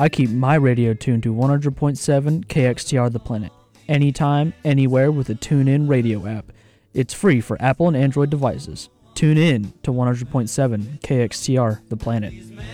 I keep my radio tuned to 100.7 KXTR The Planet. Anytime, anywhere with a TuneIn radio app. It's free for Apple and Android devices. Tune in to 100.7 KXTR The Planet.